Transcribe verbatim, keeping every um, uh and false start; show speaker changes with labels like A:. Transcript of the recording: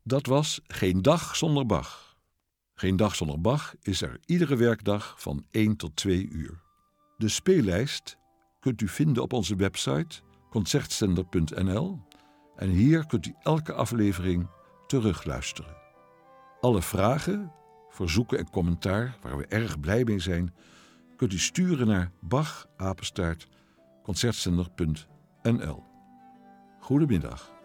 A: Dat was Geen Dag Zonder Bach. Geen Dag Zonder Bach is er iedere werkdag van één tot twee uur. De speellijst kunt u vinden op onze website concertzender punt n l en hier kunt u elke aflevering terugluisteren. Alle vragen, verzoeken en commentaar, waar we erg blij mee zijn, kunt u sturen naar bach apenstaart concertzender punt n l. Goedemiddag.